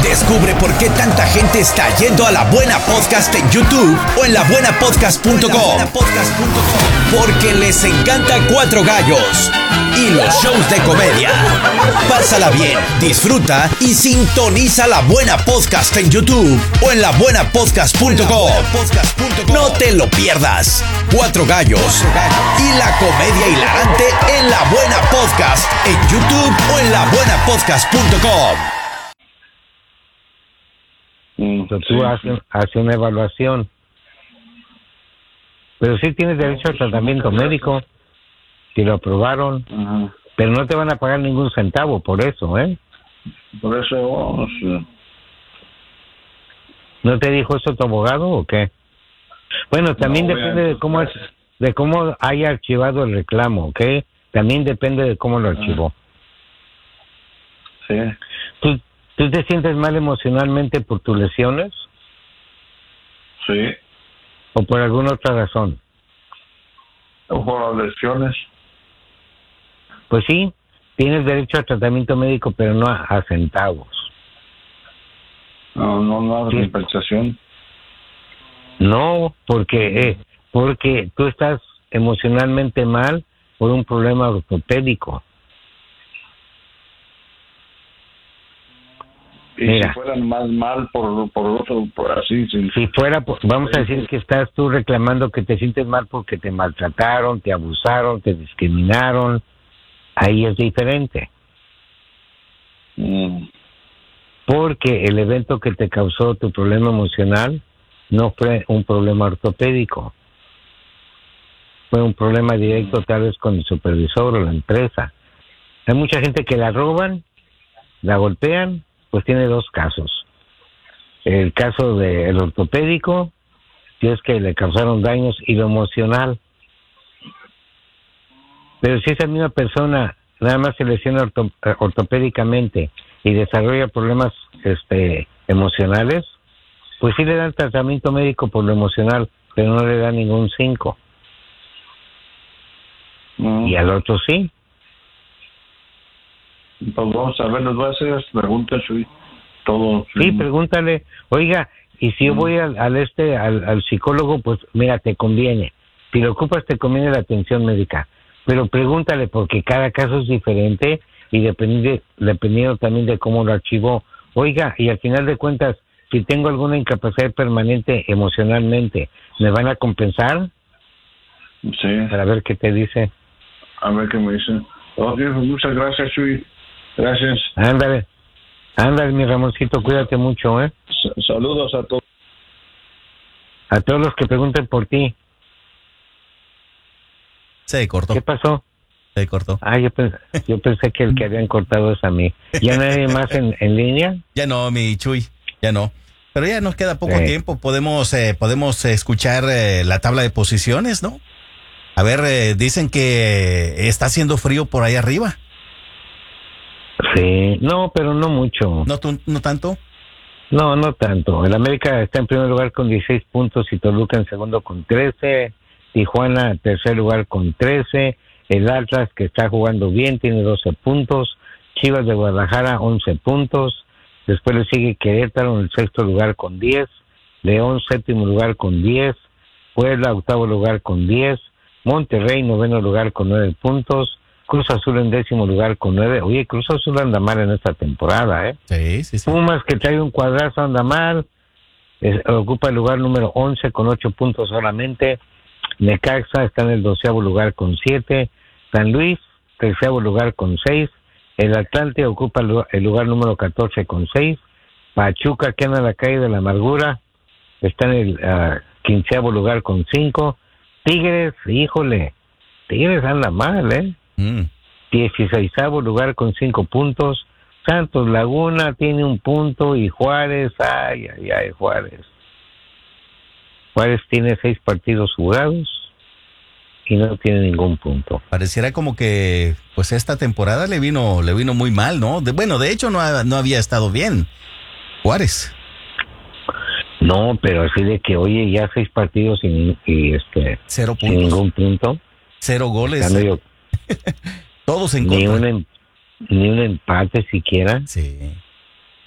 Descubre por qué tanta gente está yendo a La Buena Podcast en YouTube o en labuenapodcast.com. Porque les encanta Cuatro Gallos y los shows de comedia. Pásala bien, disfruta y sintoniza La Buena Podcast en YouTube o en labuenapodcast.com. No te lo pierdas. Cuatro Gallos y la comedia hilarante en La Buena Podcast en YouTube o en labuenapodcast.com. Tú haces una evaluación. Pero sí tienes derecho al tratamiento médico. Si lo aprobaron. Ajá. Pero no te van a pagar ningún centavo por eso, ¿eh? Por eso, sí. ¿No te dijo eso tu abogado o qué? Bueno, también No, depende de cómo haya archivado el reclamo, ¿ok? También depende de cómo lo archivó. Sí. ¿Tú te sientes mal emocionalmente por tus lesiones? Sí. ¿O por alguna otra razón? Por las lesiones. Pues sí, tienes derecho a tratamiento médico, pero no a centavos. No, Sí. compensación. No, porque tú estás emocionalmente mal por un problema ortopédico. Y Mira. si fueran más mal por otro, por así, sí. Si fuera, vamos a decir que estás tú reclamando que te sientes mal porque te maltrataron, te abusaron, te discriminaron, ahí es diferente. Porque el evento que te causó tu problema emocional no fue un problema ortopédico. Fue un problema directo tal vez con el supervisor o la empresa. Hay mucha gente que la roban, la golpean, pues tiene dos casos. El caso del ortopédico, si es que le causaron daños, y lo emocional. Pero si esa misma persona nada más se lesiona ortopédicamente y desarrolla problemas emocionales, pues sí le dan tratamiento médico por lo emocional, pero no le dan ningún 5. Y al otro sí. Pues vamos a ver, les voy a hacer las preguntas, Chuy. Todo. Sí, pregúntale, oiga, y si yo voy al psicólogo, pues mira, te conviene. Si lo ocupas, te conviene la atención médica. Pero pregúntale, porque cada caso es diferente y dependiendo también de cómo lo archivó. Oiga, y al final de cuentas, si tengo alguna incapacidad permanente emocionalmente, ¿me van a compensar? Sí. Para ver qué te dice. A ver qué me dicen. Ok, pues muchas gracias, Chuy. Gracias. Ándale, mi Ramoncito, cuídate mucho, ¿eh? Saludos a todos. A todos los que pregunten por ti. Se cortó. ¿Qué pasó? Se cortó. Yo pensé que el que habían cortado es a mí. ¿Ya nadie más en línea? Ya no, mi Chuy, ya no. Pero ya nos queda poco tiempo. Podemos escuchar la tabla de posiciones, ¿no? A ver, dicen que está haciendo frío por ahí arriba. Sí, no, pero no mucho. ¿No tanto? No, no tanto. El América está en primer lugar con 16 puntos y Toluca en segundo con 13. Tijuana en tercer lugar con 13. El Atlas, que está jugando bien, tiene 12 puntos. Chivas de Guadalajara, 11 puntos. Después le sigue Querétaro en el sexto lugar con 10. León, séptimo lugar con 10. Puebla, octavo lugar con 10. Monterrey, noveno lugar con 9 puntos. Cruz Azul en décimo lugar con 9. Oye, Cruz Azul anda mal en esta temporada, ¿eh? Sí. Pumas, que trae un cuadrazo, anda mal. Ocupa el lugar número 11 con 8 puntos solamente. Necaxa está en el 12º lugar con 7. San Luis, 13º lugar con 6. El Atlante ocupa el lugar número 14 con 6. Pachuca, que anda en la calle de la amargura, está en el 15º lugar con 5. Tigres, híjole, Tigres anda mal, ¿eh? 16º lugar con 5 puntos. Santos Laguna tiene 1 punto y Juárez, Juárez. Juárez tiene 6 partidos jugados y no tiene ningún punto. Pareciera como que pues esta temporada le vino muy mal, ¿no? De hecho no había estado bien Juárez. No, pero así de que, oye, ya 6 partidos y 0 puntos. sin ningún punto. 0 goles. Todos en ni contra. ni un empate siquiera. Sí.